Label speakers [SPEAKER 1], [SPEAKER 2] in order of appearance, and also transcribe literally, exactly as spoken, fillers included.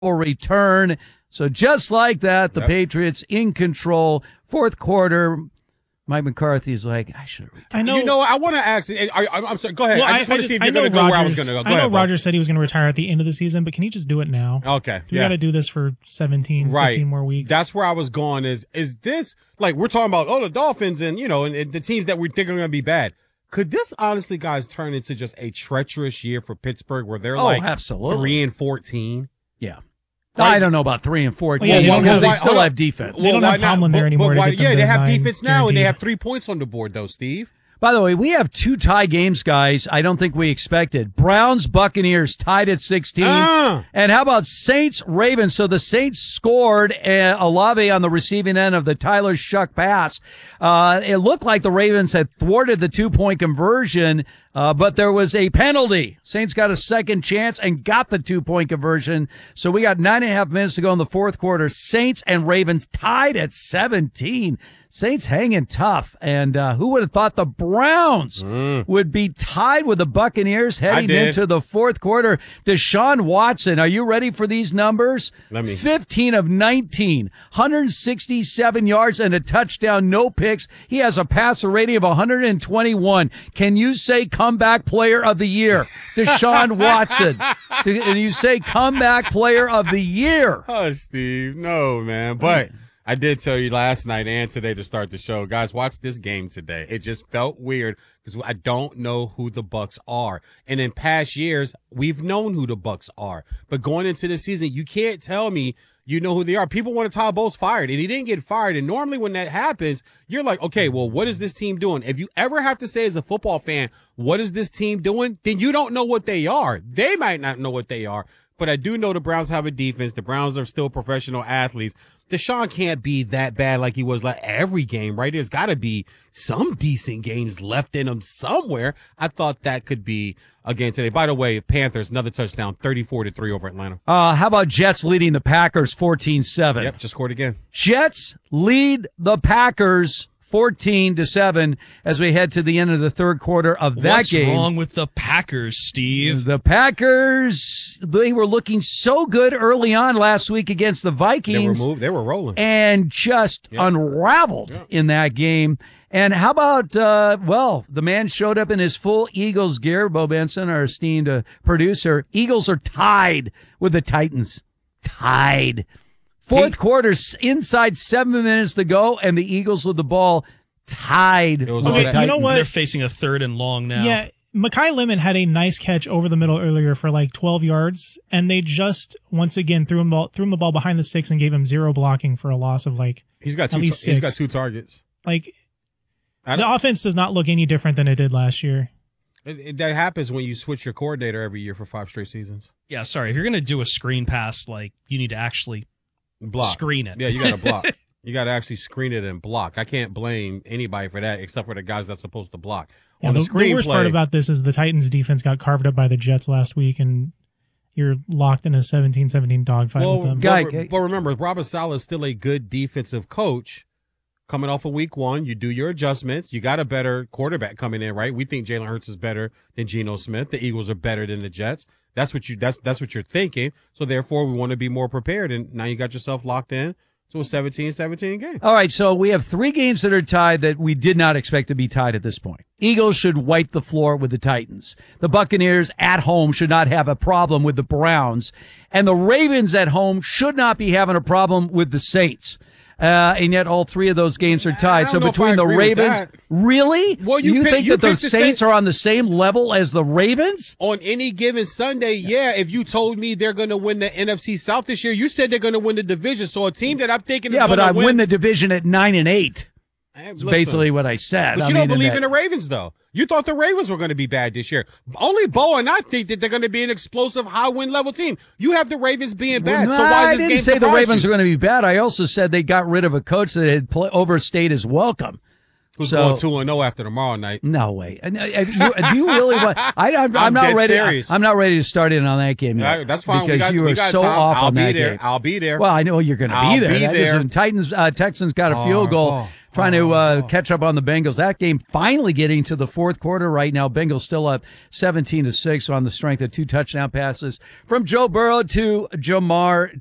[SPEAKER 1] will return. So just like that, the
[SPEAKER 2] Yep.
[SPEAKER 1] Patriots in control. Fourth quarter, Mike McCarthy's like, I should have retired.
[SPEAKER 3] I know.
[SPEAKER 2] You know, I want to ask. I, I, I'm sorry. Go ahead.
[SPEAKER 3] Well,
[SPEAKER 2] I just want to see if you're going to go where I was going to go. Go
[SPEAKER 3] I know
[SPEAKER 2] ahead, Bob.
[SPEAKER 3] Rodgers said he was going to retire at the end of the season, but can he just do it now?
[SPEAKER 2] Okay.
[SPEAKER 3] We
[SPEAKER 2] yeah.
[SPEAKER 3] got to do this for seventeen,
[SPEAKER 2] Right.
[SPEAKER 3] fifteen more weeks.
[SPEAKER 2] That's where I was going. Is is this like we're talking about? Oh, the Dolphins and you know and, and the teams that we think are going to be bad. Could this honestly, guys, turn into just a treacherous year for Pittsburgh, where they're
[SPEAKER 1] Oh,
[SPEAKER 2] like
[SPEAKER 1] absolutely.
[SPEAKER 2] three and fourteen?
[SPEAKER 1] Yeah.
[SPEAKER 2] Right.
[SPEAKER 1] I don't know about three and four.
[SPEAKER 3] Well, yeah,
[SPEAKER 1] because
[SPEAKER 3] well,
[SPEAKER 1] they
[SPEAKER 2] why-
[SPEAKER 1] still
[SPEAKER 2] hold on.
[SPEAKER 1] have defense.
[SPEAKER 3] They don't
[SPEAKER 2] why
[SPEAKER 3] have
[SPEAKER 2] not?
[SPEAKER 3] Tomlin there
[SPEAKER 2] But-
[SPEAKER 3] anymore
[SPEAKER 2] but
[SPEAKER 3] to
[SPEAKER 2] why-
[SPEAKER 3] get them
[SPEAKER 2] yeah,
[SPEAKER 3] to
[SPEAKER 2] they have
[SPEAKER 3] nine
[SPEAKER 2] defense now, and they
[SPEAKER 3] guaranteed.
[SPEAKER 2] have three points on the board, though, Steve.
[SPEAKER 1] By the way, we have two tie games, guys. I don't think we expected. Browns, Buccaneers tied at sixteen.
[SPEAKER 2] Ah.
[SPEAKER 1] And how about Saints, Ravens? So the Saints scored uh, Olave on the receiving end of the Tyler Shuck pass. Uh, it looked like the Ravens had thwarted the two-point conversion, uh, but there was a penalty. Saints got a second chance and got the two-point conversion. So we got nine and a half minutes to go in the fourth quarter. Saints and Ravens tied at seventeen. Saints hanging tough. And uh, who would have thought the Browns
[SPEAKER 2] Mm.
[SPEAKER 1] would be tied with the Buccaneers heading
[SPEAKER 2] did.
[SPEAKER 1] into the fourth quarter? Deshaun Watson, are you ready for these numbers?
[SPEAKER 2] Let me-
[SPEAKER 1] fifteen of nineteen, one hundred sixty-seven yards and a touchdown, no picks. He has a passer rating of one hundred twenty-one. Can you say comeback player of the year? Deshaun Watson. And you say comeback player of the year.
[SPEAKER 2] Oh, Steve, no, man. But I did tell you last night and today to start the show, guys, watch this game today. It just felt weird because I don't know who the Bucks are. And in past years, we've known who the Bucks are. But going into the season, you can't tell me you know who they are. People want to Todd Bowles fired, and he didn't get fired. And normally when that happens, you're like, okay, well, what is this team doing? If you ever have to say as a football fan, what is this team doing? Then you don't know what they are. They might not know what they are. But I do know the Browns have a defense. The Browns are still professional athletes. Deshaun can't be that bad like he was like every game, right? There's got to be some decent games left in him somewhere. I thought that could be a game today. By the way, Panthers, another touchdown, thirty-four to three over Atlanta.
[SPEAKER 1] Uh, how about Jets leading the Packers fourteen seven?
[SPEAKER 2] Yep, just scored again.
[SPEAKER 1] Jets lead the Packers fourteen to seven as we head to the end of the third quarter of that
[SPEAKER 4] What's
[SPEAKER 1] game.
[SPEAKER 4] What's wrong with the Packers, Steve?
[SPEAKER 1] The Packers, they were looking so good early on last week against the Vikings.
[SPEAKER 2] They were moved, they were rolling.
[SPEAKER 1] And just
[SPEAKER 2] Yep.
[SPEAKER 1] unraveled
[SPEAKER 2] Yep.
[SPEAKER 1] in that game. And how about, uh, well, the man showed up in his full Eagles gear. Bo Benson, our esteemed uh, producer. Eagles are tied with the Titans. Tied. Fourth
[SPEAKER 2] He-
[SPEAKER 1] quarter, s- inside seven minutes to go, and the Eagles with the ball tied.
[SPEAKER 2] It was
[SPEAKER 1] with
[SPEAKER 2] all
[SPEAKER 1] the
[SPEAKER 2] that-
[SPEAKER 3] you know
[SPEAKER 1] Titans.
[SPEAKER 3] what?
[SPEAKER 4] They're facing a third and long now.
[SPEAKER 3] Yeah, Mekhi Lemon had a nice catch over the middle earlier for like twelve yards, and they just once again threw him ball, threw him the ball behind the six and gave him zero blocking for a loss of like
[SPEAKER 2] He's got
[SPEAKER 3] at
[SPEAKER 2] two.
[SPEAKER 3] least
[SPEAKER 2] He's
[SPEAKER 3] six.
[SPEAKER 2] got two targets.
[SPEAKER 3] like
[SPEAKER 2] I
[SPEAKER 3] the
[SPEAKER 2] don't-
[SPEAKER 3] offense does not look any different than it did last year.
[SPEAKER 2] It, it, that happens when you switch your coordinator every year for five straight seasons.
[SPEAKER 4] Yeah, sorry. If you're going to do a screen pass, like, you need to actually
[SPEAKER 2] Block.
[SPEAKER 4] screen it.
[SPEAKER 2] Yeah, you got to block. You got to actually screen it and block. I can't blame anybody for that except for the guys that's supposed to block.
[SPEAKER 3] Yeah,
[SPEAKER 2] On
[SPEAKER 3] the,
[SPEAKER 2] the,
[SPEAKER 3] the worst part
[SPEAKER 2] screenplay-
[SPEAKER 3] about this is the Titans defense got carved up by the Jets last week, and you're locked in a seventeen seventeen dogfight
[SPEAKER 2] Well,
[SPEAKER 3] with them.
[SPEAKER 1] Guy-
[SPEAKER 2] but, but remember, Robert Saleh is still a good defensive coach. Coming off of week one, you do your adjustments. You got a better quarterback coming in, right? We think Jalen Hurts is better than Geno Smith. The Eagles are better than the Jets. That's what you that's that's what you're thinking. So therefore, we want to be more prepared. And now you got yourself locked in to a seventeen seventeen game.
[SPEAKER 1] All right, so we have three games that are tied that we did not expect to be tied at this point. Eagles should wipe the floor with the Titans. The Buccaneers at home should not have a problem with the Browns. And the Ravens at home should not be having a problem with the Saints. Uh, and yet all three of those games are tied.
[SPEAKER 2] I
[SPEAKER 1] So
[SPEAKER 2] don't know if
[SPEAKER 1] between
[SPEAKER 2] I
[SPEAKER 1] the
[SPEAKER 2] agree with
[SPEAKER 1] Ravens,
[SPEAKER 2] that.
[SPEAKER 1] really?
[SPEAKER 2] Well, you pick-
[SPEAKER 1] think
[SPEAKER 2] you
[SPEAKER 1] that the
[SPEAKER 2] picked the
[SPEAKER 1] Saints
[SPEAKER 2] same-
[SPEAKER 1] are on the same level as the Ravens?
[SPEAKER 2] On any given Sunday, yeah, if you told me they're going to win the N F C South this year, you said they're going to win the division. So a team that I'm thinking is
[SPEAKER 1] Yeah, but
[SPEAKER 2] going
[SPEAKER 1] I
[SPEAKER 2] to
[SPEAKER 1] win the division at nine and eight. That's
[SPEAKER 2] Listen,
[SPEAKER 1] basically what I said.
[SPEAKER 2] But
[SPEAKER 1] I
[SPEAKER 2] you
[SPEAKER 1] mean,
[SPEAKER 2] don't believe
[SPEAKER 1] that-
[SPEAKER 2] in the Ravens, though. You thought the Ravens were going to be bad this year. Only Bo and I think that they're going to be an explosive, high-win level team. You have the Ravens being bad.
[SPEAKER 1] Well,
[SPEAKER 2] so
[SPEAKER 1] no,
[SPEAKER 2] why
[SPEAKER 1] I
[SPEAKER 2] does this
[SPEAKER 1] didn't
[SPEAKER 2] game
[SPEAKER 1] say the
[SPEAKER 2] surprise
[SPEAKER 1] Ravens
[SPEAKER 2] you?
[SPEAKER 1] are going to be bad. I also said they got rid of a coach that had play, overstayed his welcome.
[SPEAKER 2] Who's
[SPEAKER 1] So-
[SPEAKER 2] going two and oh after tomorrow night?
[SPEAKER 1] No way. And, uh, you, do you really want? I, I'm, I'm
[SPEAKER 2] I'm
[SPEAKER 1] not
[SPEAKER 2] dead
[SPEAKER 1] ready.
[SPEAKER 2] serious.
[SPEAKER 1] I'm not ready to start in on that game yet.
[SPEAKER 2] Yeah, that's fine.
[SPEAKER 1] Because
[SPEAKER 2] we got,
[SPEAKER 1] you
[SPEAKER 2] we
[SPEAKER 1] are
[SPEAKER 2] got
[SPEAKER 1] so
[SPEAKER 2] time.
[SPEAKER 1] off
[SPEAKER 2] I'll
[SPEAKER 1] on
[SPEAKER 2] be
[SPEAKER 1] that
[SPEAKER 2] there.
[SPEAKER 1] game.
[SPEAKER 2] I'll be there.
[SPEAKER 1] Well, I know you're going to
[SPEAKER 2] I'll
[SPEAKER 1] be there.
[SPEAKER 2] be
[SPEAKER 1] That
[SPEAKER 2] there.
[SPEAKER 1] is- Titans, uh, Texans got a
[SPEAKER 2] Oh,
[SPEAKER 1] field goal.
[SPEAKER 2] oh.
[SPEAKER 1] trying to uh, catch up on the Bengals. That game finally getting to the fourth quarter right now. Bengals still up seventeen to six on the strength of two touchdown passes from Joe Burrow to Jamar